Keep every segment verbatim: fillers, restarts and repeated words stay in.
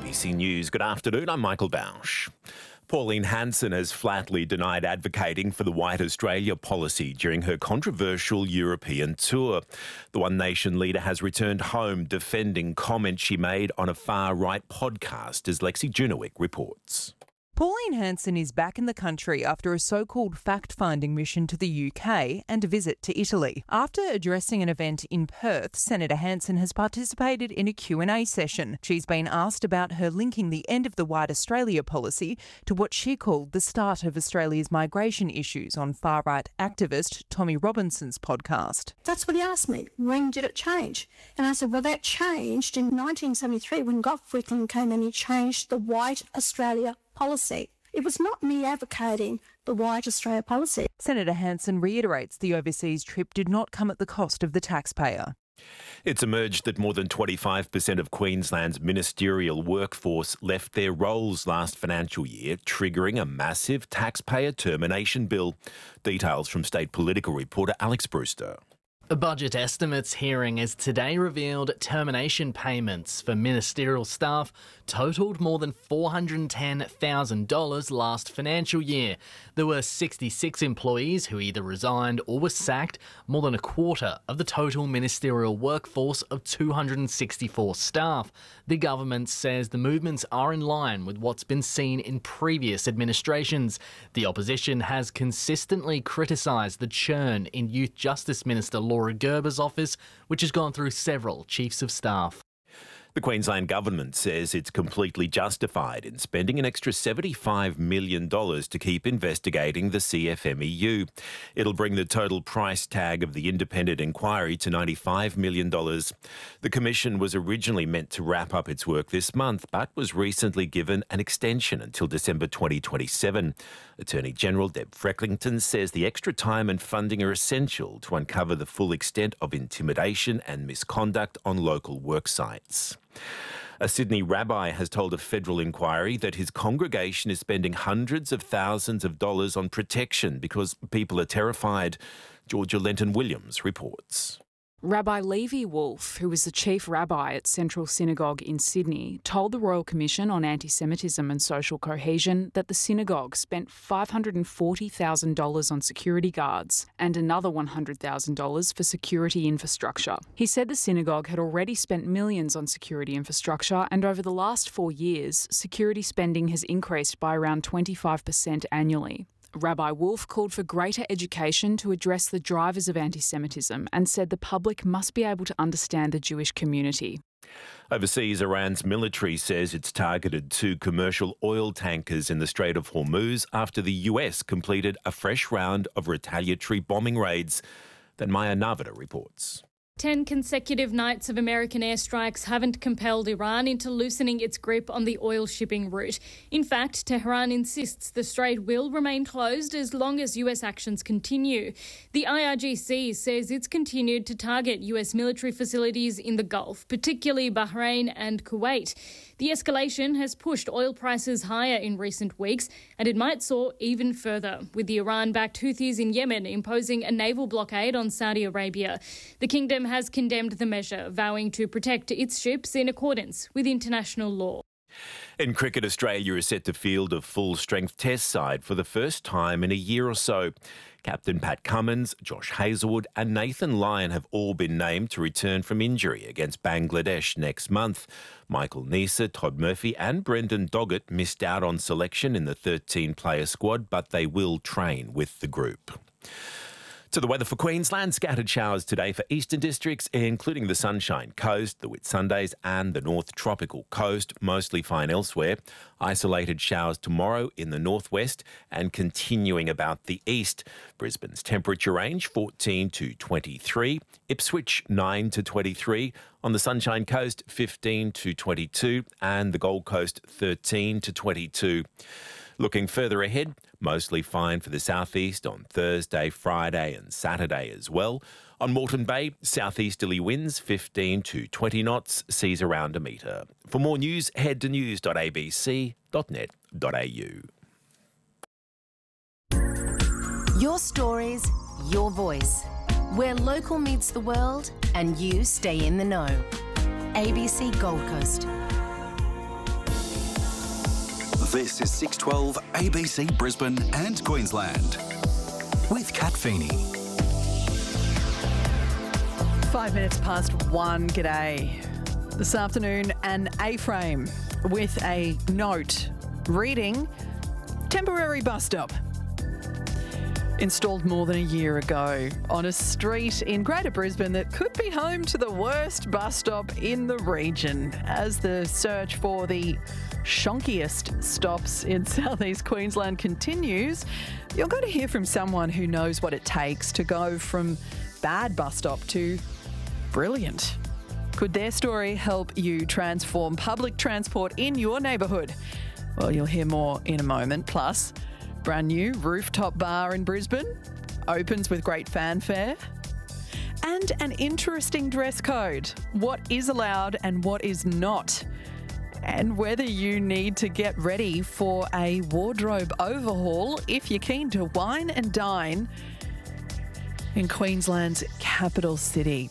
B C News. Good afternoon, I'm Michael Bausch. Pauline Hanson has flatly denied advocating for the White Australia policy during her controversial European tour. The One Nation leader has returned home defending comments she made on a far-right podcast, as Lexi Junowick reports. Pauline Hanson is back in the country after a so-called fact-finding mission to the U K and a visit to Italy. After addressing an event in Perth, Senator Hanson has participated in a Q and A session. She's been asked about her linking the end of the White Australia policy to what she called the start of Australia's migration issues on far-right activist Tommy Robinson's podcast. That's what he asked me. When did it change? And I said, well, that changed in nineteen seventy-three when Gough Whitlam came and he changed the White Australia policy. It was not me advocating the White Australia policy. Senator Hanson reiterates the overseas trip did not come at the cost of the taxpayer. It's emerged that more than twenty-five percent of Queensland's ministerial workforce left their roles last financial year, triggering a massive taxpayer termination bill. Details from state political reporter Alex Brewster. A budget estimates hearing has today revealed termination payments for ministerial staff totalled more than four hundred ten thousand dollars last financial year. There were sixty-six employees who either resigned or were sacked, more than a quarter of the total ministerial workforce of two hundred sixty-four staff. The government says the movements are in line with what's been seen in previous administrations. The opposition has consistently criticised the churn in Youth Justice Minister Laura Gerber's office, which has gone through several chiefs of staff. The Queensland Government says it's completely justified in spending an extra seventy-five million dollars to keep investigating the C F M E U. It'll bring the total price tag of the independent inquiry to ninety-five million dollars. The Commission was originally meant to wrap up its work this month, but was recently given an extension until December twenty twenty-seven. Attorney General Deb Frecklington says the extra time and funding are essential to uncover the full extent of intimidation and misconduct on local work sites. A Sydney rabbi has told a federal inquiry that his congregation is spending hundreds of thousands of dollars on protection because people are terrified. Georgia Lenton-Williams reports. Rabbi Levi Wolf, who was the chief rabbi at Central Synagogue in Sydney, told the Royal Commission on Anti-Semitism and Social Cohesion that the synagogue spent five hundred forty thousand dollars on security guards and another one hundred thousand dollars for security infrastructure. He said the synagogue had already spent millions on security infrastructure, and over the last four years, security spending has increased by around twenty-five percent annually. Rabbi Wolf called for greater education to address the drivers of anti-Semitism and said the public must be able to understand the Jewish community. Overseas, Iran's military says it's targeted two commercial oil tankers in the Strait of Hormuz after the U S completed a fresh round of retaliatory bombing raids. Then Maya Navada reports. Ten consecutive nights of American airstrikes haven't compelled Iran into loosening its grip on the oil shipping route. In fact, Tehran insists the strait will remain closed as long as U S actions continue. The I R G C says it's continued to target U S military facilities in the Gulf, particularly Bahrain and Kuwait. The escalation has pushed oil prices higher in recent weeks, and it might soar even further, with the Iran-backed Houthis in Yemen imposing a naval blockade on Saudi Arabia. The kingdom has condemned the measure, vowing to protect its ships in accordance with international law. In cricket, Australia is set to field a full-strength test side for the first time in a year or so. Captain Pat Cummins, Josh Hazlewood and Nathan Lyon have all been named to return from injury against Bangladesh next month. Michael Neser, Todd Murphy and Brendan Doggett missed out on selection in the thirteen-player squad, but they will train with the group. To the weather for Queensland, scattered showers today for eastern districts, including the Sunshine Coast, the Whitsundays and the North Tropical Coast, mostly fine elsewhere. Isolated showers tomorrow in the northwest and continuing about the east. Brisbane's temperature range fourteen to twenty-three, Ipswich nine to twenty-three, on the Sunshine Coast fifteen to twenty-two and the Gold Coast thirteen to twenty-two. Looking further ahead, mostly fine for the southeast on Thursday, Friday and Saturday as well. On Moreton Bay, southeasterly winds fifteen to twenty knots, seas around a metre. For more news, head to news dot a b c dot net dot a u. Your stories, your voice. Where local meets the world and you stay in the know. A B C Gold Coast. This is six twelve A B C Brisbane and Queensland with Kat Feeney. Five minutes past one. G'day. This afternoon, an A-frame with a note reading temporary bus stop. Installed more than a year ago on a street in Greater Brisbane that could be home to the worst bus stop in the region. As the search for the shonkiest stops in southeast Queensland continues, you're going to hear from someone who knows what it takes to go from bad bus stop to brilliant. Could their story help you transform public transport in your neighbourhood? Well, you'll hear more in a moment. Plus, brand new rooftop bar in Brisbane opens with great fanfare. And an interesting dress code. What is allowed and what is not. And whether you need to get ready for a wardrobe overhaul if you're keen to wine and dine in Queensland's capital city.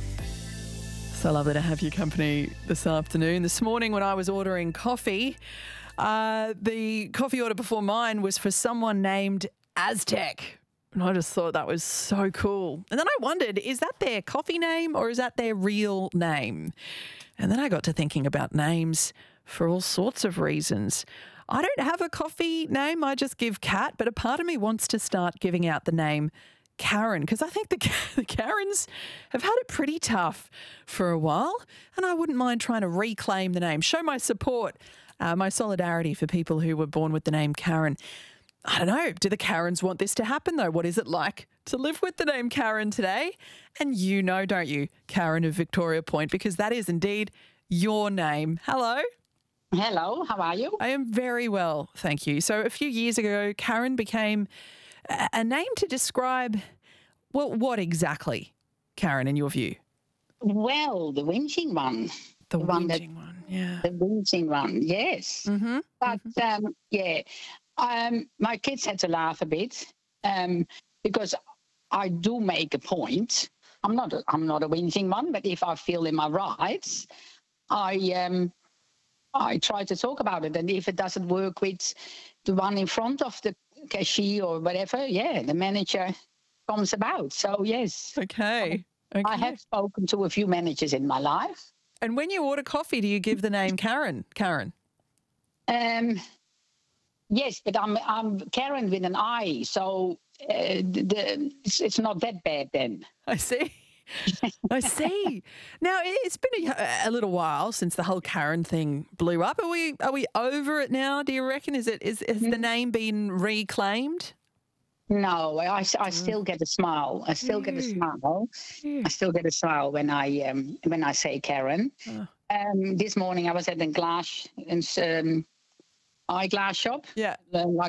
So lovely to have your company this afternoon. This morning when I was ordering coffee, Uh, the coffee order before mine was for someone named Aztec. And I just thought that was so cool. And then I wondered, is that their coffee name or is that their real name? And then I got to thinking about names for all sorts of reasons. I don't have a coffee name. I just give Kat, but a part of me wants to start giving out the name Karen, because I think the, the Karens have had it pretty tough for a while. And I wouldn't mind trying to reclaim the name, show my support. Uh, my solidarity for people who were born with the name Karen. I don't know. Do the Karens want this to happen, though? What is it like to live with the name Karen today? And you know, don't you, Karen of Victoria Point, because that is indeed your name. Hello. Hello. How are you? I am very well, thank you. So a few years ago, Karen became a, a name to describe, well, what exactly, Karen, in your view? Well, the whinging one. The, the whinging one, that, one, yeah. The whinging one, yes. Mm-hmm. But, mm-hmm. Um, yeah, um, my kids had to laugh a bit um, because I do make a point. I'm not a, I'm not a whinging one, but if I feel in my rights, I um, I try to talk about it. And if it doesn't work with the one in front of the cashier or whatever, yeah, the manager comes about. So, yes. Okay. okay. I have spoken to a few managers in my life. And when you order coffee, do you give the name Karen? Karen? Um, yes, but I'm I'm Karen with an I, so uh, the, it's, it's not that bad then. I see. I see. Now, it's been a, a little while since the whole Karen thing blew up. Are we are we over it now, do you reckon? Is it is has the name been reclaimed? No, I, I still get a smile. I still get a smile. I still get a smile when I um, when I say Karen. Oh. Um, this morning I was at a glass um, eyeglass shop. Yeah. Uh, like